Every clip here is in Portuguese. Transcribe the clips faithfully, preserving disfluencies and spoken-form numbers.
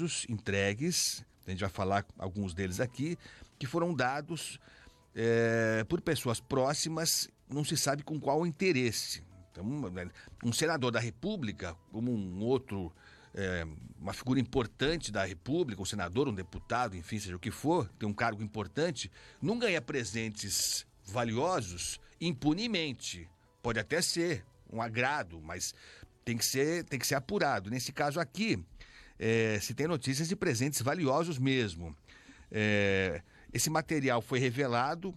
valiosos entregues, a gente vai falar alguns deles aqui, que foram dados é, por pessoas próximas, não se sabe com qual interesse. Então, um senador da República, como um outro, é, uma figura importante da República, um senador, um deputado, enfim, seja o que for, tem um cargo importante, não ganha presentes valiosos impunemente. Pode até ser um agrado, mas tem que ser, tem que ser apurado. Nesse caso aqui, é, se tem notícias de presentes valiosos mesmo. É, esse material foi revelado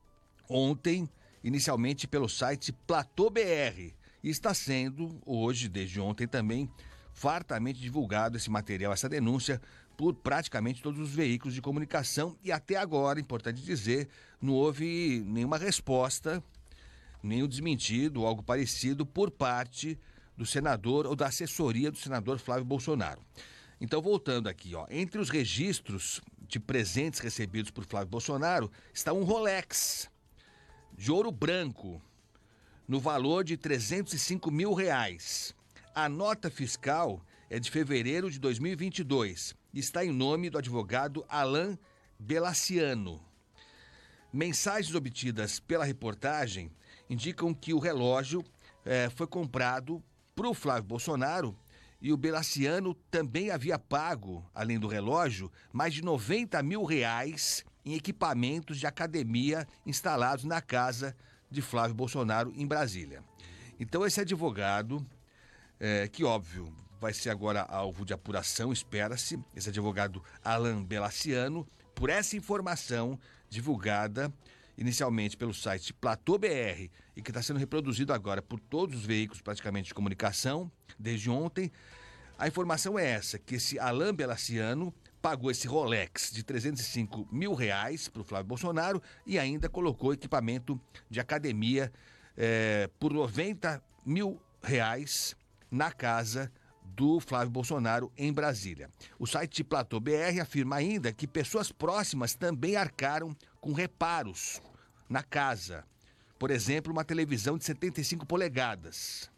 ontem, inicialmente pelo site Platô B R, e está sendo hoje, desde ontem também, fartamente divulgado esse material, essa denúncia, por praticamente todos os veículos de comunicação, e até agora, importante dizer, não houve nenhuma resposta, nenhum desmentido ou algo parecido por parte do senador ou da assessoria do senador Flávio Bolsonaro. Então, voltando aqui, ó, entre os registros de presentes recebidos por Flávio Bolsonaro está um Rolex de ouro branco, no valor de trezentos e cinco mil reais. A nota fiscal é de fevereiro de dois mil e vinte e dois e está em nome do advogado Alain Belaciano. Mensagens obtidas pela reportagem indicam que o relógio eh, foi comprado para o Flávio Bolsonaro e o Belaciano também havia pago, além do relógio, mais de noventa mil reais em equipamentos de academia instalados na casa de Flávio Bolsonaro em Brasília. Então esse advogado, é, que óbvio vai ser agora alvo de apuração, espera-se, esse advogado Alain Belaciano, por essa informação divulgada inicialmente pelo site Platô B R e que está sendo reproduzido agora por todos os veículos praticamente de comunicação desde ontem, a informação é essa, que esse Alain Belaciano pagou esse Rolex de trezentos e cinco mil reais para o Flávio Bolsonaro e ainda colocou equipamento de academia é, por noventa mil reais na casa do Flávio Bolsonaro em Brasília. O site Platô B R afirma ainda que pessoas próximas também arcaram com reparos na casa. Por exemplo, uma televisão de setenta e cinco polegadas.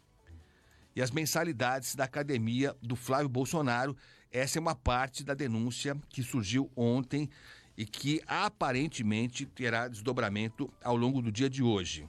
E as mensalidades da academia do Flávio Bolsonaro. Essa é uma parte da denúncia que surgiu ontem e que aparentemente terá desdobramento ao longo do dia de hoje.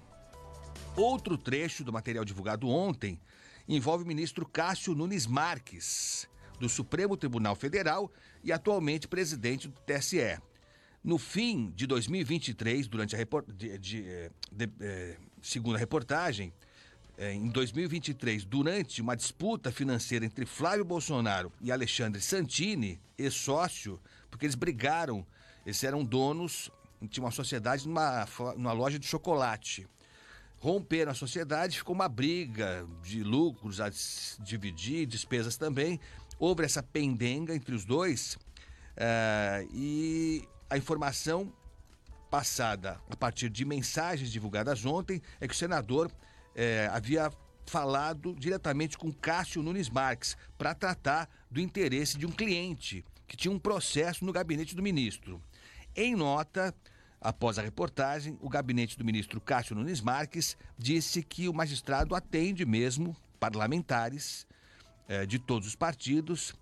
Outro trecho do material divulgado ontem envolve o ministro Cássio Nunes Marques, do Supremo Tribunal Federal e atualmente presidente do T S E. No fim de dois mil e vinte e três, durante a report... de, de, de, de, segundo a reportagem, em dois mil e vinte e três, durante uma disputa financeira entre Flávio Bolsonaro e Alexandre Santini, ex-sócio, porque eles brigaram, eles eram donos de uma sociedade numa, numa loja de chocolate. Romperam a sociedade, ficou uma briga de lucros a dividir, despesas também. Houve essa pendenga entre os dois uh, e a informação passada a partir de mensagens divulgadas ontem é que o senador eh, havia falado diretamente com Cássio Nunes Marques para tratar do interesse de um cliente que tinha um processo no gabinete do ministro. Em nota, após a reportagem, o gabinete do ministro Cássio Nunes Marques disse que o magistrado atende mesmo parlamentares eh, de todos os partidos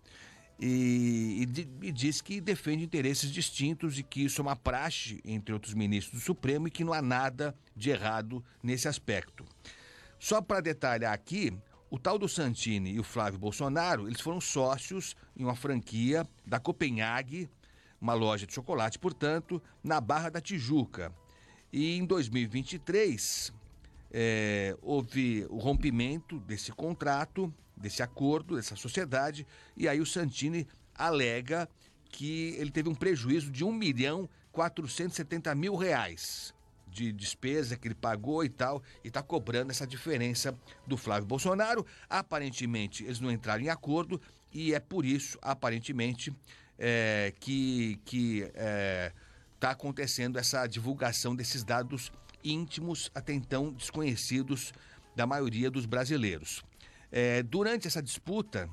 e, e, e diz que defende interesses distintos e que isso é uma praxe entre outros ministros do Supremo e que não há nada de errado nesse aspecto. Só para detalhar aqui, o tal do Santini e o Flávio Bolsonaro, eles foram sócios em uma franquia da Copenhague, uma loja de chocolate, portanto, na Barra da Tijuca. E em dois mil e vinte e três, é, houve o rompimento desse contrato, desse acordo, dessa sociedade, e aí o Santini alega que ele teve um prejuízo de um milhão quatrocentos e setenta mil reais de despesa que ele pagou e tal, e está cobrando essa diferença do Flávio Bolsonaro. Aparentemente, eles não entraram em acordo e é por isso, aparentemente, é, que que é, está acontecendo essa divulgação desses dados íntimos, até então desconhecidos da maioria dos brasileiros. É, durante essa disputa,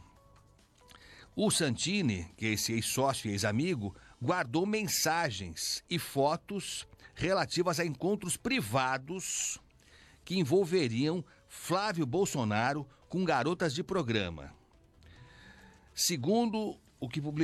o Santini, que é esse ex-sócio e ex-amigo, guardou mensagens e fotos relativas a encontros privados que envolveriam Flávio Bolsonaro com garotas de programa. Segundo o que publicou